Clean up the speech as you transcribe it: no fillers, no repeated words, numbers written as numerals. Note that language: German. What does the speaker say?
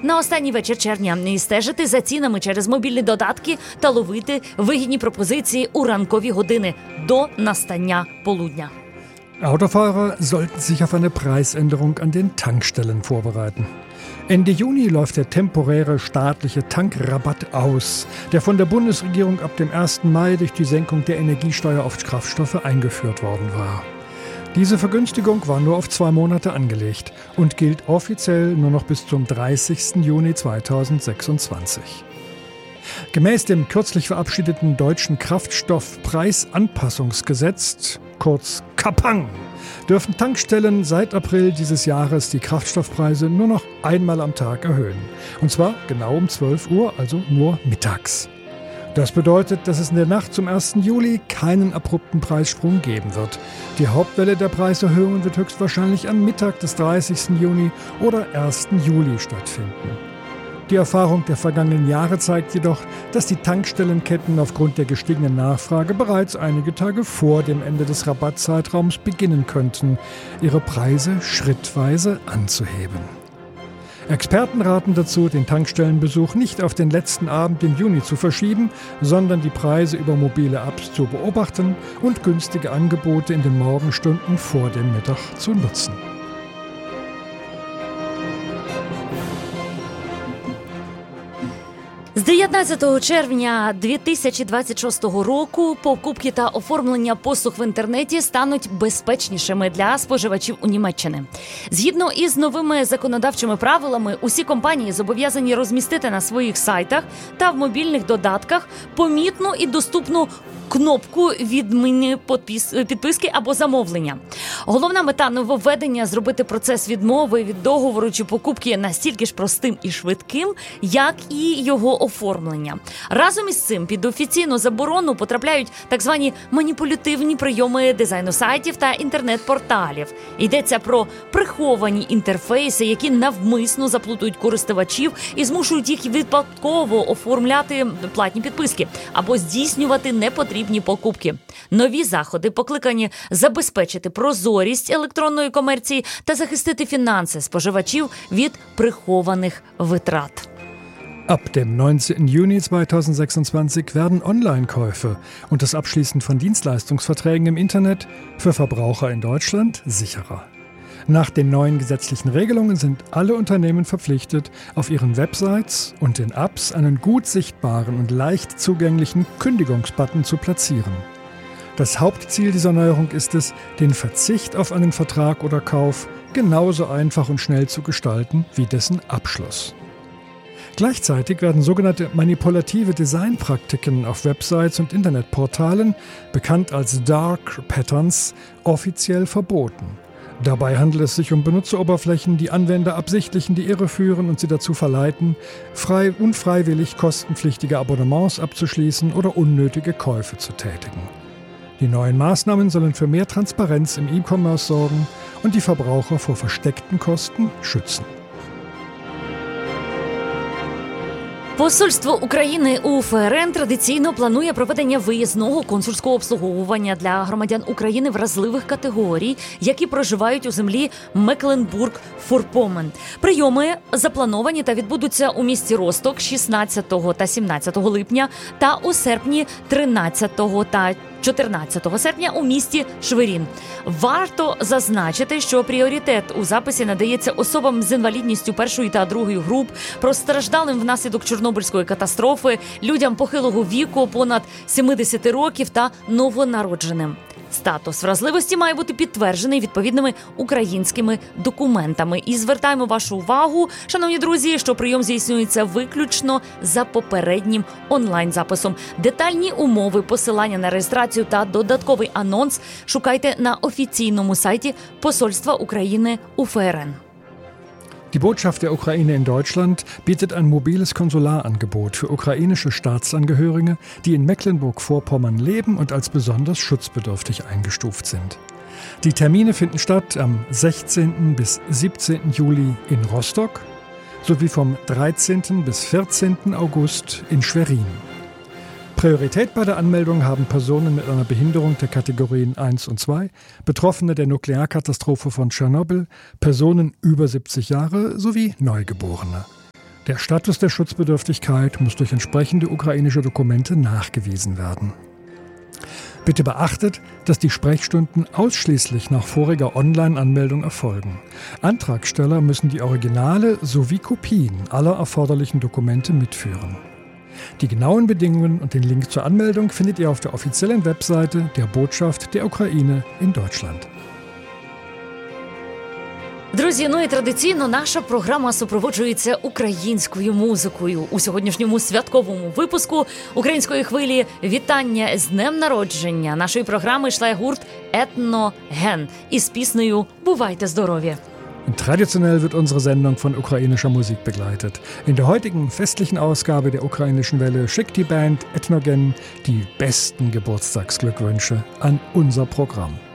на останній вечір червня і стежити за цінами через мобільні додатки та ловити вигідні пропозиції у ранкові години до настання полудня. Autofahrer sollten sich auf eine Preisänderung an den Tankstellen vorbereiten. Ende Juni läuft der temporäre staatliche Tankrabatt aus, der von der Bundesregierung ab dem 1. Mai durch die Senkung der Energiesteuer auf Kraftstoffe eingeführt worden war. Diese Vergünstigung war nur auf 2 Monate angelegt und gilt offiziell nur noch bis zum 30. Juni 2026. Gemäß dem kürzlich verabschiedeten deutschen Kraftstoffpreisanpassungsgesetz, kurz KAPANG, dürfen Tankstellen seit April dieses Jahres die Kraftstoffpreise nur noch einmal am Tag erhöhen. Und zwar genau um 12 Uhr, also nur mittags. Das bedeutet, dass es in der Nacht zum 1. Juli keinen abrupten Preissprung geben wird. Die Hauptwelle der Preiserhöhungen wird höchstwahrscheinlich am Mittag des 30. Juni oder 1. Juli stattfinden. Die Erfahrung der vergangenen Jahre zeigt jedoch, dass die Tankstellenketten aufgrund der gestiegenen Nachfrage bereits einige Tage vor dem Ende des Rabattzeitraums beginnen könnten, ihre Preise schrittweise anzuheben. Experten raten dazu, den Tankstellenbesuch nicht auf den letzten Abend im Juni zu verschieben, sondern die Preise über mobile Apps zu beobachten und günstige Angebote in den Morgenstunden vor dem Mittag zu nutzen. З 19 червня 2026 року покупки та оформлення послуг в інтернеті стануть безпечнішими для споживачів у Німеччині. Згідно із новими законодавчими правилами, усі компанії зобов'язані розмістити на своїх сайтах та в мобільних додатках помітну і доступну кнопку відміни підписки або замовлення. Головна мета нововведення – зробити процес відмови від договору чи покупки настільки ж простим і швидким, як і його оформлення. Разом із цим під офіційну заборону потрапляють так звані маніпулятивні прийоми дизайну сайтів та інтернет-порталів. Йдеться про приховані інтерфейси, які навмисно заплутують користувачів і змушують їх випадково оформляти платні підписки або здійснювати непотрібні покупки. Нові заходи покликані забезпечити прозорість електронної комерції та захистити фінанси споживачів від прихованих витрат. Ab dem 19. Juni 2026 werden Online-Käufe und das Abschließen von Dienstleistungsverträgen im Internet für Verbraucher in Deutschland sicherer. Nach den neuen gesetzlichen Regelungen sind alle Unternehmen verpflichtet, auf ihren Websites und in Apps einen gut sichtbaren und leicht zugänglichen Kündigungsbutton zu platzieren. Das Hauptziel dieser Neuerung ist es, den Verzicht auf einen Vertrag oder Kauf genauso einfach und schnell zu gestalten wie dessen Abschluss. Gleichzeitig werden sogenannte manipulative Designpraktiken auf Websites und Internetportalen, bekannt als Dark Patterns, offiziell verboten. Dabei handelt es sich um Benutzeroberflächen, die Anwender absichtlich in die Irre führen und sie dazu verleiten, unfreiwillig kostenpflichtige Abonnements abzuschließen oder unnötige Käufe zu tätigen. Die neuen Maßnahmen sollen für mehr Transparenz im E-Commerce sorgen und die Verbraucher vor versteckten Kosten schützen. Посольство України у ФРН традиційно планує проведення виїзного консульського обслуговування для громадян України вразливих категорій, які проживають у землі Мекленбург-Форпомен. Прийоми заплановані та відбудуться у місті Росток 16 та 17 липня та у серпні 13 та 14 серпня у місті Шверін. Варто зазначити, що пріоритет у записі надається особам з інвалідністю першої та другої груп, постраждалим внаслідок Чорнобильської катастрофи, людям похилого віку понад 70 років та новонародженим. Статус вразливості має бути підтверджений відповідними українськими документами. І звертаємо вашу увагу, шановні друзі, що прийом здійснюється виключно за попереднім онлайн-записом. Детальні умови, посилання на реєстрацію та додатковий анонс шукайте на офіційному сайті Посольства України у ФРН. Die Botschaft der Ukraine in Deutschland bietet ein mobiles Konsularangebot für ukrainische Staatsangehörige, die in Mecklenburg-Vorpommern leben und als besonders schutzbedürftig eingestuft sind. Die Termine finden statt am 16. bis 17. Juli in Rostock sowie vom 13. bis 14. August in Schwerin. Priorität bei der Anmeldung haben Personen mit einer Behinderung der Kategorien 1 und 2, Betroffene der Nuklearkatastrophe von Tschernobyl, Personen über 70 Jahre sowie Neugeborene. Der Status der Schutzbedürftigkeit muss durch entsprechende ukrainische Dokumente nachgewiesen werden. Bitte beachtet, dass die Sprechstunden ausschließlich nach voriger Online-Anmeldung erfolgen. Antragsteller müssen die Originale sowie Kopien aller erforderlichen Dokumente mitführen. Die genauen Bedingungen und den Link zur Anmeldung findet ihr auf der offiziellen Webseite der Botschaft der Ukraine in Deutschland. Друзі, і традиційно наша програма супроводжується українською музикою. У сьогоднішньому святковому випуску української хвилі вітання з днем народження нашої програми йшла гурт Етноген із піснею «Бувайте здорові». Traditionell wird unsere Sendung von ukrainischer Musik begleitet. In der heutigen festlichen Ausgabe der ukrainischen Welle schickt die Band Etnogen die besten Geburtstagsglückwünsche an unser Programm.